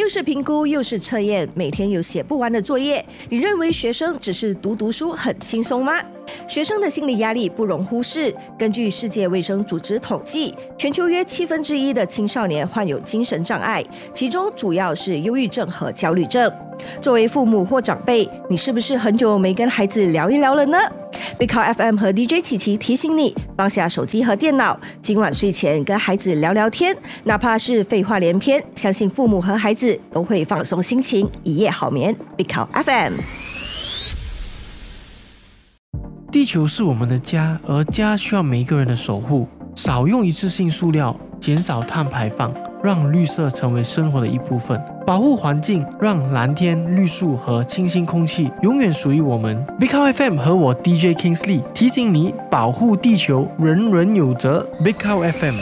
又是评估又是测验，每天有写不完的作业，你认为学生只是读书很轻松吗？学生的心理压力不容忽视。根据世界卫生组织统计，全球约1/7的青少年患有精神障碍，其中主要是忧郁症和焦虑症。作为父母或长辈，你是不是很久没跟孩子聊一聊了呢？Big Cow FM 和 DJ 琪琪提醒你，放下手机和电脑，今晚睡前跟孩子聊聊天，哪怕是废话连篇，相信父母和孩子都会放松心情，一夜好眠。Big Cow FM。 地球是我们的家，而家需要每一个人的守护。少用一次性塑料，减少碳排放，让绿色成为生活的一部分。保护环境，让蓝天、绿树和清新空气永远属于我们。Big Cow FM 和我 DJ Kingsley 提醒你，保护地球，人人有责。Big Cow FM。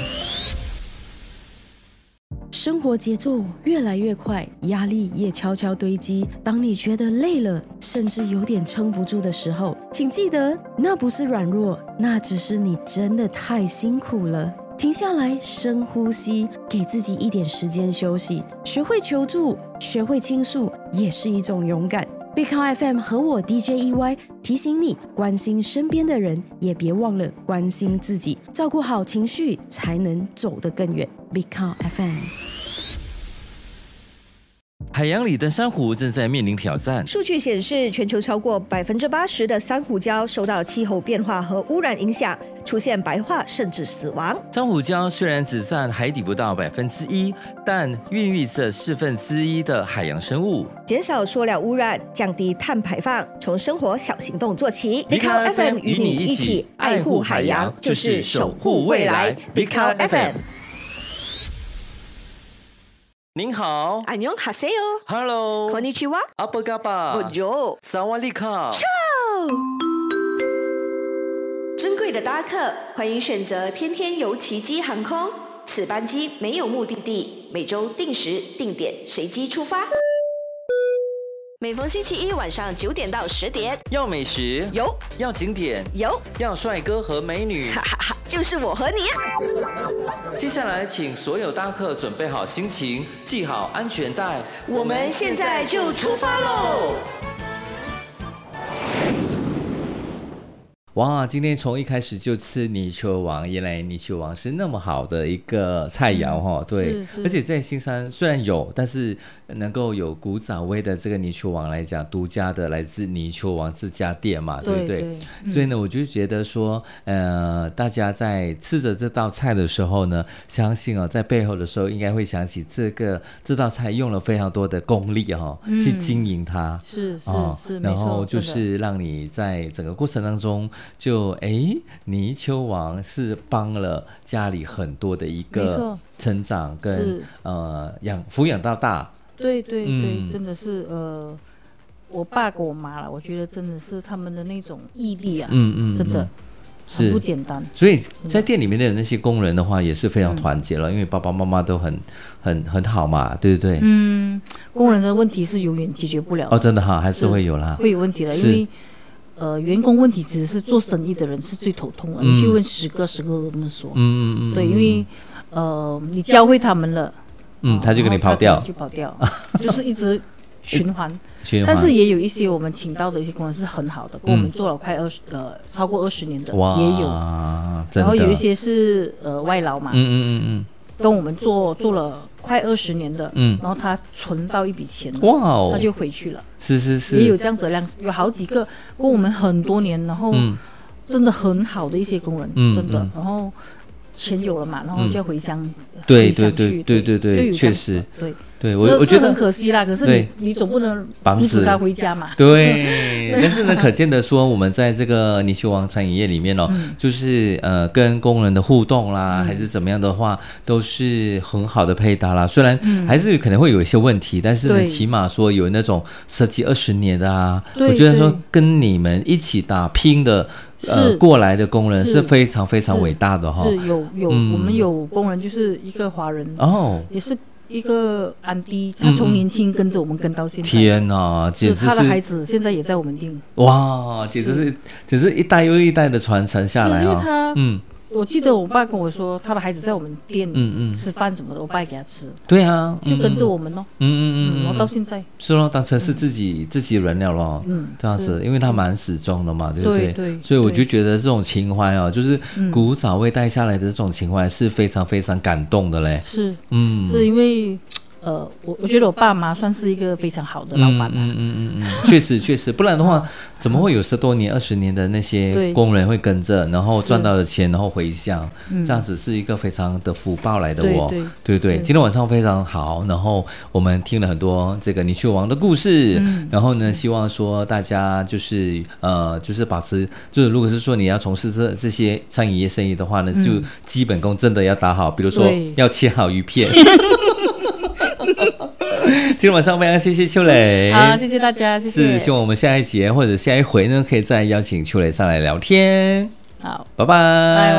生活节奏越来越快，压力也悄悄堆积。当你觉得累了，甚至有点撑不住的时候，请记得，那不是软弱，那只是你真的太辛苦了。停下来，深呼吸，给自己一点时间休息。学会求助，学会倾诉，也是一种勇敢。Big Cow FM 和我 DJ EY 提醒你，关心身边的人，也别忘了关心自己，照顾好情绪，才能走得更远。Big Cow FM。 海洋里的珊瑚正在面临挑战。 数据显示，全球超过80%的珊瑚礁受到气候变化和污染影响，出现白化甚至死亡。 珊瑚礁虽然只占海底不到1%，但孕育着1/4的海洋生物。 减少塑料污染，降低碳排放，从生活小行动做起。 Big Cow FM 与你一起爱护海洋，就是守护未来。Big Cow FM。您好， 안녕하세요。 Hello， こんにちは。 阿波嘎巴。 Bonjour。 萨瓦利卡。 尊贵的搭客，欢迎选择天天游奇迹航空。此班机没有目的地，每周定时定点随机出发。每逢星期一晚上9点到10点， 要美食有， 要景点有， 要帅哥和美女， 哈哈哈，就是我和你接下来，请所有搭客准备好心情，系好安全带， 我们现在就出发喽！ 哇，今天从一开始就吃泥鳅王，原来泥鳅王是那么好的一个菜肴哈，对，而且在新山虽然有，但是能够有古早味的这个泥鳅王来讲，独家的来自泥鳅王这家店嘛，对不对？所以呢，我就觉得说，大家在吃着这道菜的时候呢，相信哦，在背后的时候应该会想起这道菜用了非常多的功力哈，去经营它， 是， 然后就是让你在整个过程当中。就泥鳅王是帮了家里很多的一个成长跟抚养到大， 对，真的是我爸跟我妈了，我觉得真的是他们的那种毅力啊，真的很不简单。 所以在店里面的那些工人的话也是非常团结了，因为爸爸妈妈都很好嘛，对不对？ 工人的问题是永远解决不了的真的哈，还是会有啦， 会有问题的，因为员工问题其实是做生意的人是最头痛的，你去问10个都这么说，对，因为你教会他们了， 他就跟你跑掉， 就是一直循环。但是也有一些我们请到的一些工人是很好的，跟我们做了超过20年的也有，然后有一些是外劳嘛，跟我们做了快20年的，然后他存到一笔钱，他就回去了。 是， 也有这样子的量，有好几个跟我们很多年，然后真的很好的一些工人，真的，然后钱有了嘛，然后就要回乡， 对，确实，对，我觉得很可惜啦。可是你总不能阻止他回家嘛。 对，但是呢，可见的说，我们在这个泥鳅王餐饮业里面就是跟工人的互动啦，还是怎么样的话，都是很好的配搭啦。虽然还是可能会有一些问题，但是呢，起码说有那种10几20年的啊，我觉得说跟你们一起打拼的。过来的工人是非常非常伟大的哈。 是有我们有工人就是一个华人也是一个安迪，他从年轻跟着我们跟到现在。 天哪，简直是他的孩子现在也在我们店。 哇，简直是一代又一代的传承下来因为他我记得我爸跟我说，他的孩子在我们店吃饭什么的，我爸也给他吃。 对啊， 就跟着我们咯。然后到现在是咯，当成是自己人了咯。这样子，因为他蛮始终的嘛，对不对？对，所以我就觉得这种情怀哦，就是古早味带下来的这种情怀是非常非常感动的嘞。 是，是因为。我觉得我爸妈算是一个非常好的老板确实，不然的话，怎么会有10多年、20年的那些工人会跟着，然后赚到的钱，然后回乡，这样子是一个非常的福报来的哦。对，今天晚上非常好，然后我们听了很多这个泥鳅王的故事，然后呢，希望说大家就是保持，就是如果是说你要从事这些餐饮业生意的话呢，就基本功真的要打好，比如说要切好鱼片。今天晚上非常谢谢秋蕾， 好，谢谢大家，谢谢。 是希望我们下一节或者下一回呢，可以再邀请秋蕾上来聊天。 好， 拜拜。